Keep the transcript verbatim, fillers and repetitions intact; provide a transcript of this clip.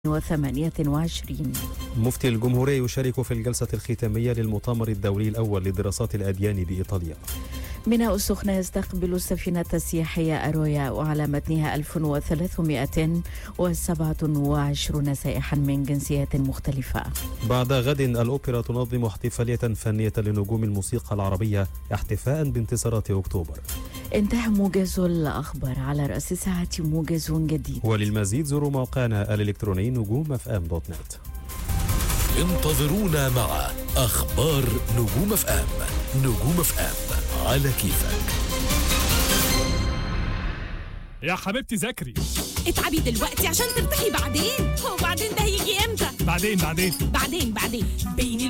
وثمانية وعشرين. مفتي الجمهورية يشارك في الجلسة الختامية للمؤتمر الدولي الأول لدراسات الأديان بإيطاليا. ميناء السخنة يستقبل السفينة السياحية أرويا وعلى متنها ألف وثلاثمائة وسبعة وعشرين سائحا من جنسيات مختلفة. بعد غد الأوبرا تنظم احتفالية فنية لنجوم الموسيقى العربية احتفاء بانتصارات أكتوبر. انتهى موجز الأخبار، على رأس ساعة موجز جديد. وللمزيد زوروا موقعنا الإلكتروني نجوم اف ام دوت نت. انتظرونا مع أخبار نجوم اف ام. نجوم اف ام على كيفك. يا حبيبتي ذاكري، اتعبي دلوقتي عشان ترتاحي بعدين. هو بعدين ده هيجي امتى؟ بعدين بعدين بعدين بعدين بين